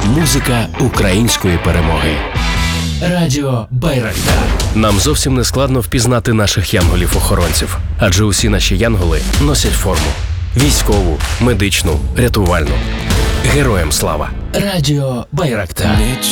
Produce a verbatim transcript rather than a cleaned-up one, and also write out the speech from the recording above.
Музика української перемоги. Радіо Байрактар. Нам зовсім не складно впізнати наших янголів-охоронців, адже усі наші янголи носять форму. Військову, медичну, рятувальну. Героям слава. Радіо Байрактар.